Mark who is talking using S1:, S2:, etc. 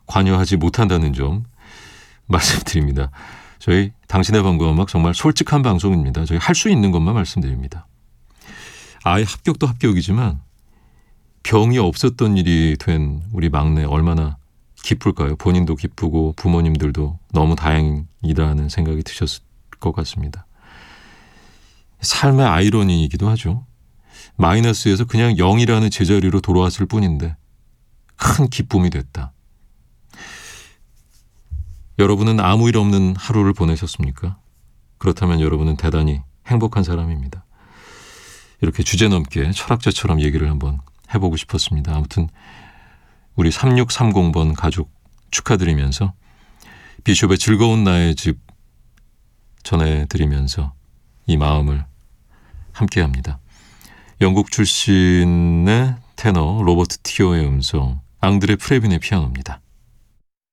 S1: 관여하지 못한다는 점 말씀드립니다. 저희 당신의 방과 음악 정말 솔직한 방송입니다. 저희 할 수 있는 것만 말씀드립니다. 아예 합격도 합격이지만 병이 없었던 일이 된 우리 막내 얼마나 기쁠까요? 본인도 기쁘고 부모님들도 너무 다행이라는 생각이 드셨을 것 같습니다. 삶의 아이러니이기도 하죠. 마이너스에서 그냥 0이라는 제자리로 돌아왔을 뿐인데 큰 기쁨이 됐다. 여러분은 아무 일 없는 하루를 보내셨습니까? 그렇다면 여러분은 대단히 행복한 사람입니다. 이렇게 주제넘게 철학자처럼 얘기를 한번 해보고 싶었습니다. 아무튼 우리 3630번 가족 축하드리면서 비숍의 즐거운 나의 집 전해드리면서 이 마음을 함께합니다. 영국 출신의 테너 로버트 티오의 음성, 앙드레 프레빈의 피아노입니다.